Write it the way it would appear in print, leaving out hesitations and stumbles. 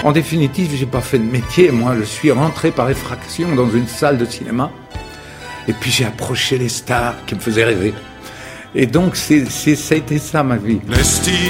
En définitive, j'ai pas fait de métier, moi, je suis rentré par effraction dans une salle de cinéma, et puis j'ai approché les stars qui me faisaient rêver. Et donc, ça a été ça, ma vie. Lässt die